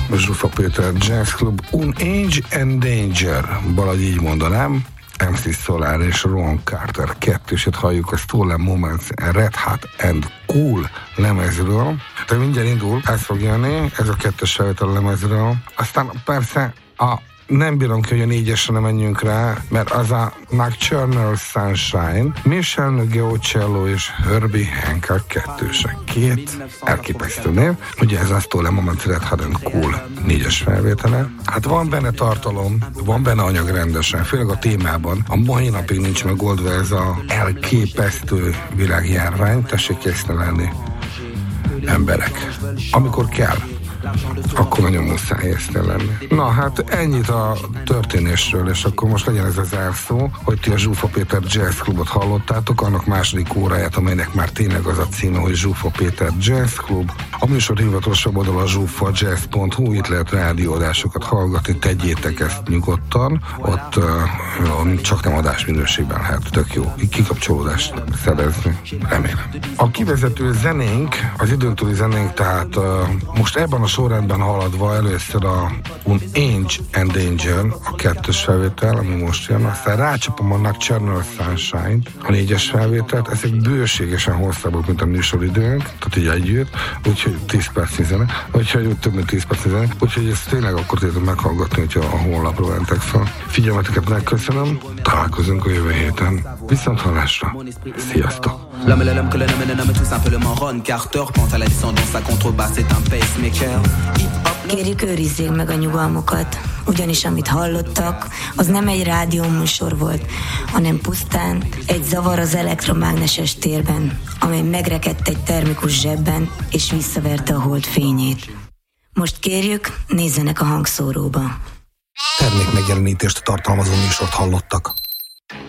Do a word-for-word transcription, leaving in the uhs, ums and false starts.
Zsufa Péter Jazz Club, Un Age and Danger, valahogy így mondanám. em cé Solar és Ron Carter kettősét halljuk a Stolen Moments Red Hot and Cool lemezről. De mindjárt indul, ez fog jönni, ez a kettes felvétel a lemezről. Aztán persze a nem bírom ki, hogy a négyesre nem menjünk rá, mert az a Nocturnal Sunshine, Michel Nugget és Herbie Hancock kettőse. Két elképesztő név. Ugye ez a Stolen Moments Red Hot and Cool négyes felvétele. Hát van benne tartalom, van benne anyag rendesen, főleg a témában. A mai napig nincs megoldva ez a elképesztő világjárvány, tessék észre lenni, emberek. Amikor kell, akkor nagyon muszáj ezt lenni. Na hát ennyit a történésről, és akkor most legyen ez az zárszó, hogy ti a Zsufa Péter Jazz Clubot hallottátok, annak második óráját, amelynek már tényleg az a címe, hogy Zsufa Péter Jazz Club. A műsor hivatalos oldal a zsufa jazz pont hu, itt lehet rádióadásokat hallgatni, tegyétek ezt nyugodtan, ott uh, csak nem adásminőségben lehet tök jó kikapcsolódást szerezni, remélem. A kivezető zenénk, az időn túli zenénk, tehát uh, most ebben a sorrendben haladva először a Un Age and Danger, a kettős felvétel, ami most jön, aztán rácsapom a Nocturnal Sunshine, a négyes felvételt, ezek bőségesen hosszabbak, mint a műsoridőnk, tehát így együtt, úgyhogy tíz perc zene, úgyhogy több mint tíz perc zene, úgyhogy ezt tényleg akkor tudjátok meghallgatni, hogyha a honlapról mentek fel. Figyelmeteket megköszönöm, találkozunk a jövő héten. Viszont hallásra. Sziasztok! L'homme est l'homme que le nomme et le nomme tout simplement Ron Carter. Pense à la descendance, à contrebasse, c'est un pacemaker. Kérjük, őrizzék meg a nyugalmukat, ugyanis amit hallottak, az nem egy rádióműsor volt, hanem pusztán egy zavar az elektromágneses térben, amely megrekedt egy termikus zsebben, és visszaverte a hold fényét. Most kérjük, nézzenek a hangszóróba. Termék megjelenítést tartalmazó műsort hallottak.